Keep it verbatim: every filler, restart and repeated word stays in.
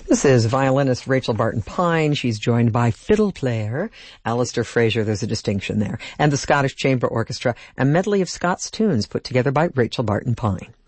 This is violinist Rachel Barton Pine. She's joined by fiddle player Alistair Fraser. There's a distinction there. And the Scottish Chamber Orchestra, a medley of Scots tunes put together by Rachel Barton Pine.